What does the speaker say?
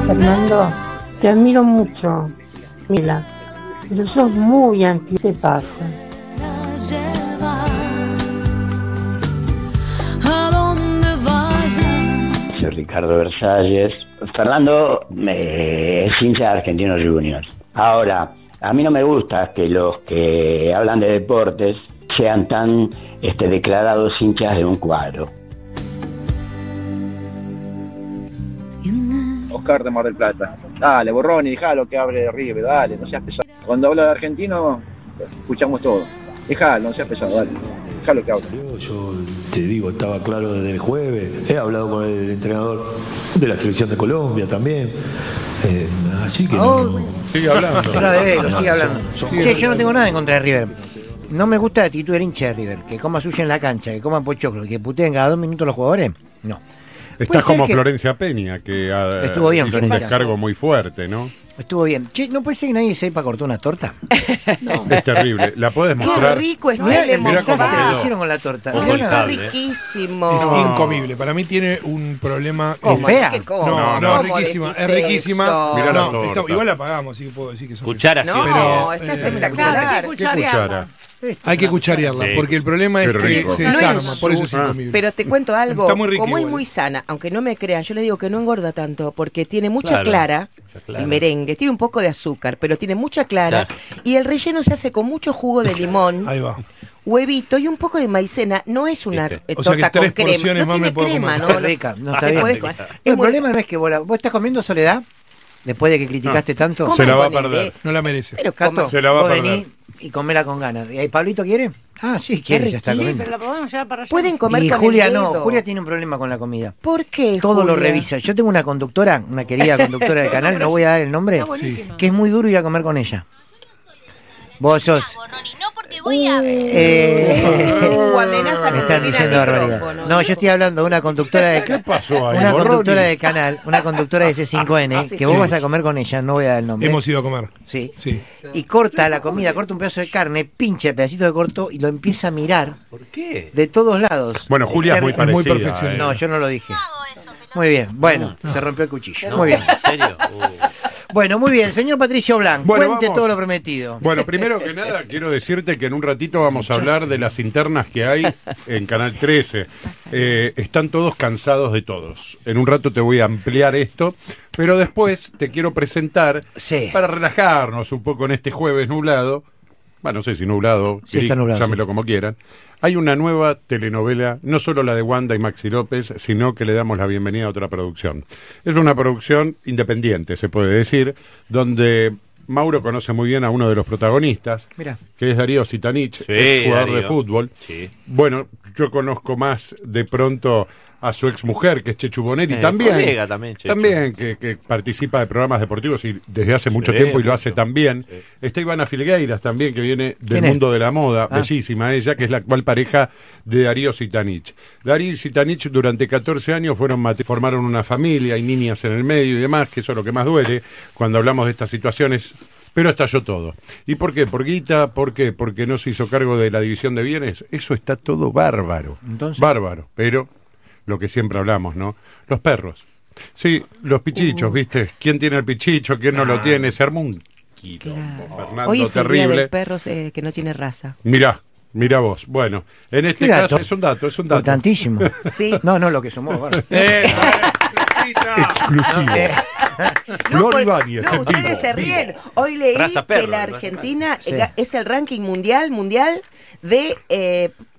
Fernando, te admiro mucho, Mila, pero sos muy anti, ¿qué pasa? Soy Ricardo Versalles. Fernando es hincha de Argentinos Juniors. Ahora, a mí no me gusta que los que hablan de deportes sean tan declarados hinchas de un cuadro. Oscar de Mar del Plata. Dale, Borroni, dejalo que hable de River, dale, no seas pesado. Cuando habla de argentino, escuchamos todo. Dejalo, no seas pesado, dale. Dejalo que hable. Yo te digo, estaba claro desde el jueves. He hablado con el entrenador de la selección de Colombia también. Así que sigue hablando. Sigue hablando. Sí, yo no tengo nada en contra de River. No me gusta la actitud del hincha de River, que coma suya en la cancha, que coman pochoclo, que puteen cada 2 minutos los jugadores. No. Estás como Florencia Peña, que estuvo bien, hizo un descargo muy fuerte, ¿no? Estuvo bien. Che, ¿no puede ser que nadie sepa cortar una torta? No. Es terrible. ¿La puedes mostrar? Qué rico está el emozado. ¿Qué hicieron con la torta? Está riquísimo. Es incomible. Para mí tiene un problema. ¿Fea? No, es riquísima. Es riquísima. Mirá la torta. Igual la pagamos, así que puedo decir que son. Cuchara, sí. No, está espectacular. ¿Qué cuchara? Hay que cucharearla, porque el problema es que se desarma, por eso es incomible. Pero te cuento algo, Está muy rico como igual. es muy sana, aunque no me crean, yo le digo que no engorda tanto, porque tiene mucha clara, el merengue, tiene un poco de azúcar, pero tiene mucha clara, y el relleno se hace con mucho jugo de limón. Ahí va. Huevito y un poco de maicena. No es una O sea que torta con 3 crema. porciones No más tiene me puedo crema, comer. ¿no? Rica, no está bien. El problema no es que vos estás comiendo, Soledad, después de que criticaste tanto. Se la va a perder. No la merece. Pero Cato, se la va a vos perder. venís y comela con ganas. ¿Y Pablito quiere? Ah, sí, quiere, ya está comiendo. Pero lo podemos llevar para allá. Pueden comer Y con Julia el no, dedo. Julia tiene un problema con la comida. ¿Por qué, Todo lo Julia? revisa. Yo tengo una conductora, una querida conductora del canal, no voy a dar el nombre, que es muy duro ir a comer con ella. Vos sos... No, porque voy a amenaza Me con están subir diciendo al barbaridad. micrófono. No, yo estoy hablando de una conductora de... ¿Qué pasó ahí, Una Borroni? conductora de canal, una conductora de C5N, que vos vas a comer con ella, no voy a dar el nombre. Hemos ido a comer. Sí. Sí. Y corta la comida, corta un pedazo de carne, pincha el pedacito de corto y lo empieza a mirar. ¿Por qué? De todos lados. Bueno, Julia es muy muy parecida. perfeccionista. No, yo no lo dije. Muy bien, bueno, se rompió el cuchillo. Muy bien. ¿En serio? Bueno, muy bien, señor Patricio Blanc, Bueno, cuente vamos. todo lo prometido. Bueno, primero que nada, quiero decirte que en un ratito vamos a hablar de las internas que hay en Canal 13. Están todos cansados de todos. En un rato te voy a ampliar esto, pero después te quiero presentar, para relajarnos un poco en este jueves nublado. Bueno, no sé si nublado, Sí, está nublado, llámelo como quieran. Hay una nueva telenovela, no solo la de Wanda y Maxi López, sino que le damos la bienvenida a otra producción. Es una producción independiente, se puede decir, donde Mauro conoce muy bien a uno de los protagonistas, Mirá. que es Darío Sitanich, Sí, jugador de Darío. fútbol. Sí. Bueno, yo conozco más de pronto a su exmujer, que es Chechu Bonetti, también, colega también, Chechu. que participa de programas deportivos y desde hace mucho Sí, tiempo y lo mucho. hace también. Sí. Está Ivana Filgueiras también, que viene del ¿Quién es? mundo de la moda, Ah. bellísima ella, que es la actual pareja de Darío Sitanich. Darío y Sitanich durante 14 años formaron una familia, hay niñas en el medio y demás, que eso es lo que más duele cuando hablamos de estas situaciones. Pero estalló todo. ¿Y por qué? ¿Por guita? ¿Por qué? Porque no se hizo cargo de la división de bienes. Eso está todo bárbaro. Entonces. Bárbaro. Pero lo que siempre hablamos, ¿no? Los perros. Sí, los pichichos, ¿viste? ¿Quién tiene el pichicho? ¿Quién no lo tiene? Se armó un quilombo, Fernando, Hoy es el día terrible. del perro que no tiene raza. Mirá vos. Bueno, en este ¿Qué dato? caso es un dato. Importantísimo. Sí. No, lo que somos. Bueno. Exclusivo. Flor Ibáñez en ustedes vivo. se ríen. Hoy leí Raza que perro, la raza Argentina Sí. es el ranking mundial de